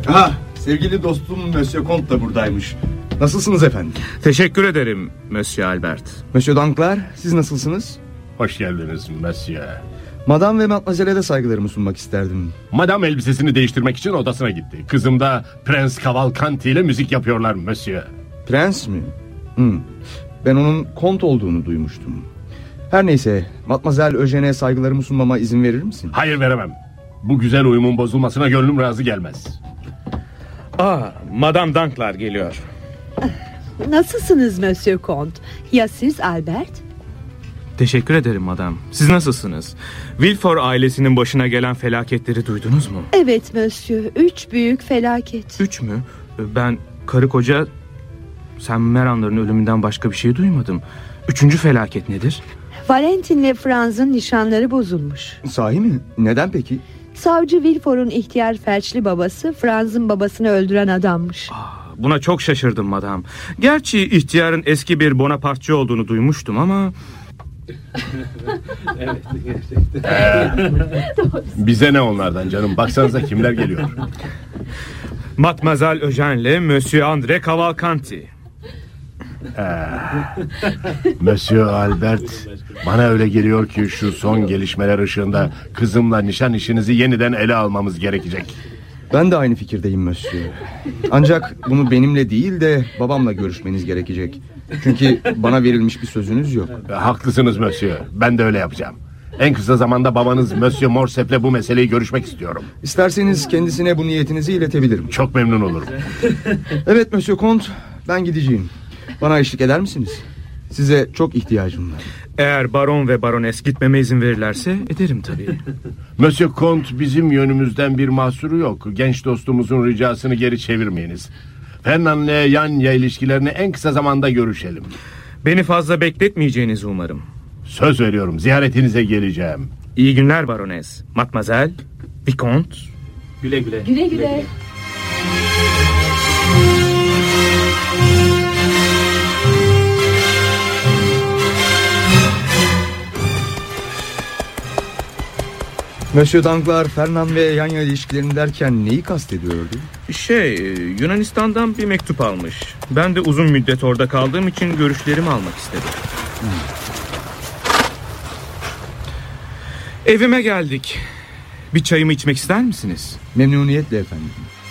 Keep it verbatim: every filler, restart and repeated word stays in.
Ha, sevgili dostum Monsieur Comte da buradaymış. Nasılsınız efendim? Teşekkür ederim Monsieur Albert. Monsieur Danglars, siz nasılsınız? Hoş geldiniz Monsieur. Madame ve Matmazel'e de saygılarımı sunmak isterdim. Madame elbisesini değiştirmek için odasına gitti. Kızım da Prens Cavalcanti ile müzik yapıyorlar Monsieur. Prens mi? Hmm. Ben onun kont olduğunu duymuştum. Her neyse, Matmazel Eugene'e saygılarımı sunmama izin verir misin? Hayır, veremem. Bu güzel uyumun bozulmasına gönlüm razı gelmez. Aa, Madame Danglars geliyor. Nasılsınız Monsieur Comte? Ya siz Albert? Teşekkür ederim madam. Siz nasılsınız? Villefort ailesinin başına gelen felaketleri duydunuz mu? Evet Monsieur. Üç büyük felaket. Üç mü? Ben karı koca Saint Méran'ların ölümünden başka bir şey duymadım. Üçüncü felaket nedir? Valentin'le Franz'ın nişanları bozulmuş. Sahi mi? Neden peki? Savcı Villefort'un ihtiyar felçli babası Franz'ın babasını öldüren adammış. Aa, buna çok şaşırdım madam. Gerçi ihtiyarın eski bir Bonapartçı olduğunu duymuştum ama... Evet, gerçekten. Bize ne onlardan canım? Baksanıza kimler geliyor. Mademoiselle Eugene'le Monsieur André Cavalcanti. Monsieur Albert, bana öyle geliyor ki şu son gelişmeler ışığında kızımla nişan işinizi yeniden ele almamız gerekecek. Ben de aynı fikirdeyim Monsieur. Ancak bunu benimle değil de babamla görüşmeniz gerekecek. Çünkü bana verilmiş bir sözünüz yok. Haklısınız Monsieur. Ben de öyle yapacağım. En kısa zamanda babanız Monsieur Morcerf'le bu meseleyi görüşmek istiyorum. İsterseniz kendisine bu niyetinizi iletebilirim. Çok memnun olurum. Evet Monsieur Comte, ben gideceğim. Bana eşlik eder misiniz? Size çok ihtiyacım var. Eğer baron ve barones gitmeme izin verirlerse ederim tabii. Monsieur Comte, bizim yönümüzden bir mahsuru yok. Genç dostumuzun ricasını geri çevirmeyiniz. Fernand'le Yanya ilişkilerini en kısa zamanda görüşelim. Beni fazla bekletmeyeceğinizi umarım. Söz veriyorum, ziyaretinize geleceğim. İyi günler barones. Mademoiselle, Vicomte. Güle güle. Güle güle. güle, güle. Monsieur Danglars, Fernand ve Yanya ilişkilerini derken neyi kastediyordu? Şey, Yunanistan'dan bir mektup almış. Ben de uzun müddet orada kaldığım için görüşlerimi almak istedim. Hmm. Evime geldik. Bir çayımı içmek ister misiniz? Memnuniyetle efendim.